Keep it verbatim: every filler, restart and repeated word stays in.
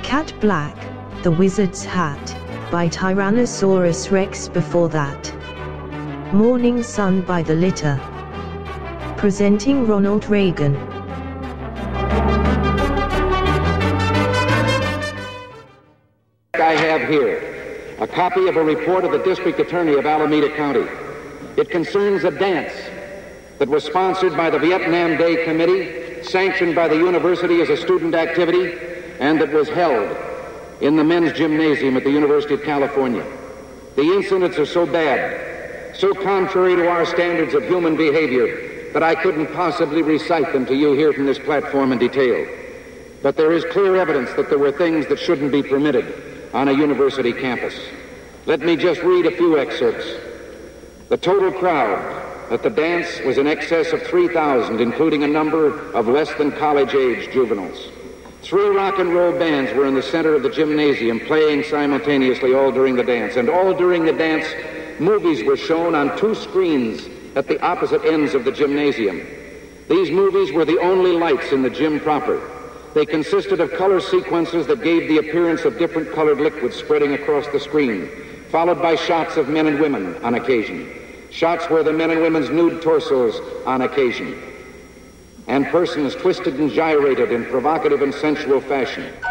Cat Black, The Wizard's Hat, by Tyrannosaurus Rex. Before that, Morning Sun by The Litter. Presenting Ronald Reagan. I have here a copy of a report of the District Attorney of Alameda County. It concerns a dance that was sponsored by the Vietnam Day Committee, sanctioned by the university as a student activity, and that was held in the men's gymnasium at the University of California. The incidents are so bad, so contrary to our standards of human behavior, that I couldn't possibly recite them to you here from this platform in detail. But there is clear evidence that there were things that shouldn't be permitted on a university campus. Let me just read a few excerpts. The total crowd at the dance was in excess of three thousand, including a number of less than college-age juveniles. Three rock and roll bands were in the center of the gymnasium, playing simultaneously all during the dance. And all during the dance, movies were shown on two screens at the opposite ends of the gymnasium. These movies were the only lights in the gym proper. They consisted of color sequences that gave the appearance of different colored liquids spreading across the screen, followed by shots of men and women on occasion, shots where the men and women's nude torsos on occasion, and persons twisted and gyrated in provocative and sensual fashion.